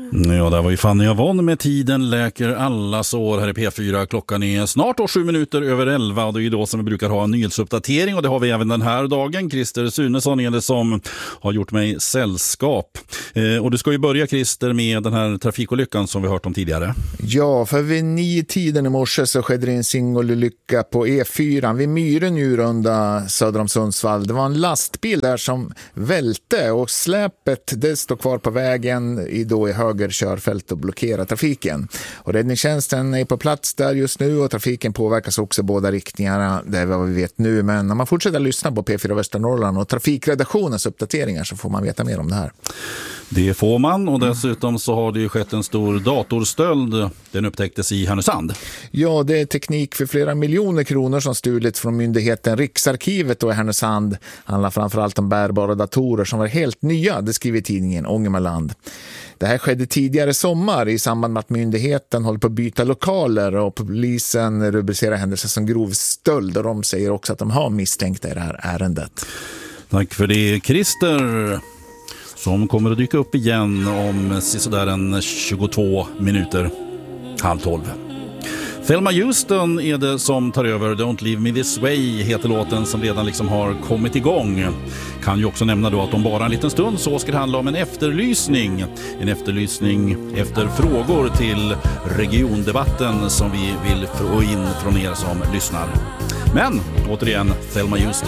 Ja, där var ju Fanny Avon med Tiden läker alla sår här i P4. Klockan är snart 7 minuter över 11 och det är ju då som vi brukar ha en nyhetsuppdatering och det har vi även den här dagen. Christer Sunesson är det som har gjort mig sällskap. Och du ska ju börja, Christer, med den här trafikolyckan som vi hört om tidigare. Ja, för vid 9-tiden i morse så skedde det en singelolycka på E4 vid Myrenjurunda söder om Sundsvall. Det var en lastbil där som välte och släpet det står kvar på vägen i höger körfält och blockerar trafiken. Och räddningstjänsten är på plats där just nu och trafiken påverkas också båda riktningarna. Det är vad vi vet nu, men när man fortsätter lyssna på P4 Västernorrland och trafikredaktionens uppdateringar så får man veta mer om det här. Det får man och dessutom så har det ju skett en stor datorstöld. Den upptäcktes i Härnösand. Ja, det är teknik för flera miljoner kronor som stulits från myndigheten Riksarkivet och i Härnösand. Handlar framförallt om bärbara datorer som var helt nya, det skriver tidningen Ångermanland. Det här skedde tidigare sommar i samband med att myndigheten håller på att byta lokaler och polisen rubricerar händelser som grov stöld och de säger också att de har misstänkta i det här ärendet. Tack för det, Christer, som kommer att dyka upp igen om sådär en 22 minuter, 11:30. Thelma Houston är det som tar över. Don't Leave Me This Way heter låten som redan liksom har kommit igång. Kan ju också nämna då att om bara en liten stund så ska det handla om en efterlysning. En efterlysning efter frågor till regiondebatten som vi vill få in från er som lyssnar. Men återigen, Thelma Houston.